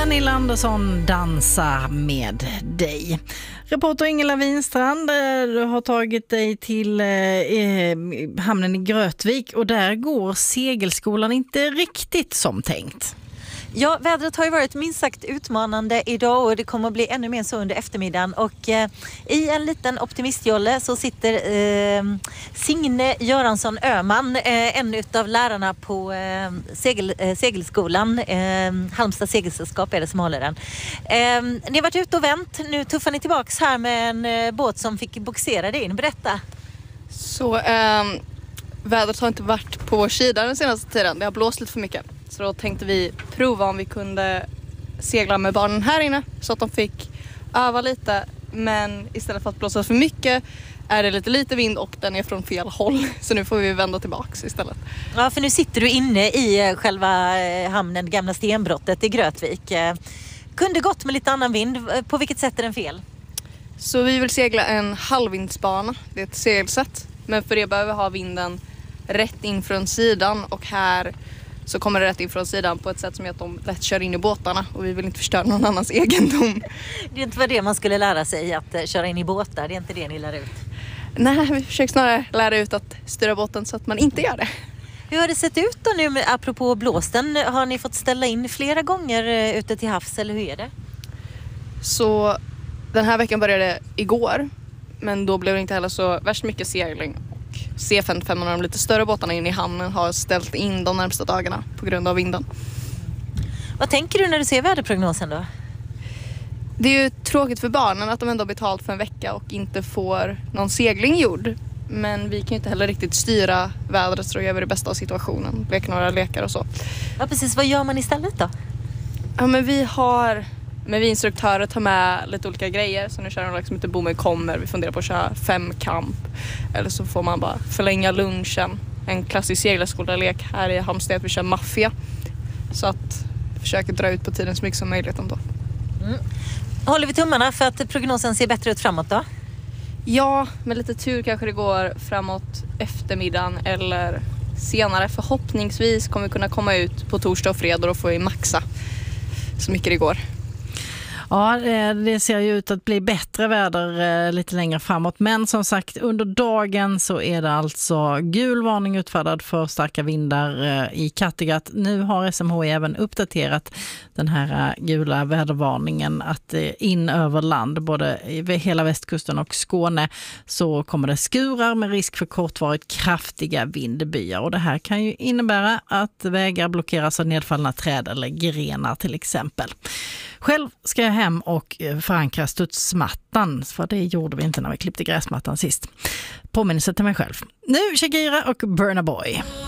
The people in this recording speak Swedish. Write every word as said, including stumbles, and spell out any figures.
Pernilla Andersson, dansa med dig. Reporter Ingela Winstrand, du har tagit dig till eh, hamnen i Grötvik och där går segelskolan inte riktigt som tänkt. Ja, vädret har ju varit minst sagt utmanande idag och det kommer att bli ännu mer så under eftermiddagen. Och eh, i en liten optimistjolle så sitter eh, Signe Göransson Öman, eh, en utav lärarna på eh, segel, eh, segelskolan. Eh, Halmstad segelsällskap är det som håller den. Eh, ni har varit ute och vänt, nu tuffar ni tillbaks här med en eh, båt som fick boxera dig in. Berätta. Så eh, vädret har inte varit på vår sida den senaste tiden, det har blåst lite för mycket. Så då tänkte vi prova om vi kunde segla med barnen här inne så att de fick öva lite. Men istället för att blåsa för mycket är det lite lite vind och den är från fel håll. Så nu får vi vända tillbaks istället. Ja, för nu sitter du inne i själva hamnen, gamla stenbrottet i Grötvik. Kunde gått med lite annan vind. På vilket sätt är den fel? Så vi vill segla en halvvindsbana. Det är ett segelsätt. Men för det behöver vi ha vinden rätt in från sidan och här så kommer det rätt in från sidan på ett sätt som gör att de lätt kör in i båtarna och vi vill inte förstöra någon annans egendom. Det är inte vad det man skulle lära sig, att köra in i båtar, det är inte det ni lär ut? Nej, vi försöker snarare lära ut att styra båten så att man inte gör det. Hur har det sett ut då nu, med, apropå blåsten? Har ni fått ställa in flera gånger ute till havs eller hur är det? Så den här veckan började igår, men då blev det inte heller så värst mycket segling. C femtiofem och de lite större båtarna in i hamnen har ställt in de närmsta dagarna på grund av vinden. Vad tänker du när du ser väderprognosen då? Det är ju tråkigt för barnen att de ändå har betalt för en vecka och inte får någon segling gjord. Men vi kan ju inte heller riktigt styra vädret så då gör vi det bästa av situationen. Leka några lekar och så. Ja precis, vad gör man istället då? Ja men vi har... Men vi instruktörer tar med lite olika grejer. Så nu kör de liksom inte bommen kommer. Vi funderar på att köra fem kamp. Eller så får man bara förlänga lunchen. En klassisk seglarskolalek här i Halmstad att vi kör maffia. Så att försöka dra ut på tiden så mycket som möjligt ändå. Mm. Håller vi tummarna för att prognosen ser bättre ut framåt då? Ja, med lite tur kanske det går framåt eftermiddagen eller senare. Förhoppningsvis kommer vi kunna komma ut på torsdag och fredag och då får vi maxa så mycket det går. Ja, det ser ju ut att bli bättre väder lite längre framåt. Men som sagt, under dagen så är det alltså gul varning utfärdad för starka vindar i Kattegatt. Nu har S M H I även uppdaterat den här gula vädervarningen att in över land, både i hela västkusten och Skåne, så kommer det skurar med risk för kortvarigt kraftiga vindbyar. Och det här kan ju innebära att vägar blockeras av nedfallna träd eller grenar till exempel. Själv ska jag hem och förankra studsmattan, för det gjorde vi inte när vi klippte gräsmattan sist. Påminnelse till mig själv. Nu Shakira och Burna Boy.